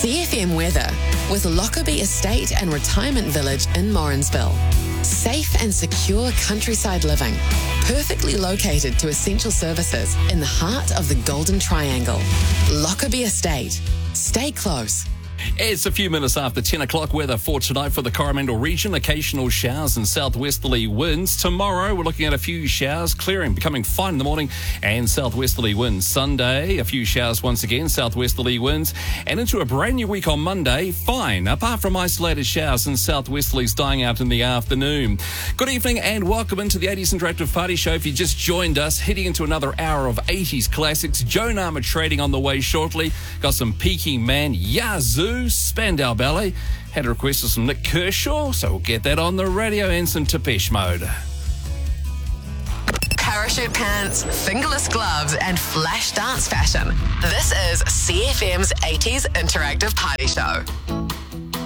CFM weather with Lockerbie Estate and Retirement Village in Morrinsville. Safe and secure countryside living, perfectly located to essential services in the heart of the Golden Triangle. Lockerbie Estate. Stay close. It's a few minutes after 10 o'clock. Weather for tonight for the Coromandel region. Occasional showers and southwesterly winds. Tomorrow, we're looking at a few showers, clearing, becoming fine in the morning, and southwesterly winds. Sunday, a few showers once again, southwesterly winds. And into a brand new week on Monday, fine, apart from isolated showers and southwesterlies dying out in the afternoon. Good evening and welcome into the 80s Interactive Party Show. If you just joined us, heading into another hour of 80s classics. Joan Armatrading on the way shortly. Got some Peking Man, Yazoo, Spandau Ballet. Had a request for some Nick Kershaw, so we'll get that on the radio, and some Depeche Mode. Parachute pants, fingerless gloves, and flash dance fashion. This is CFM's 80s Interactive Party Show.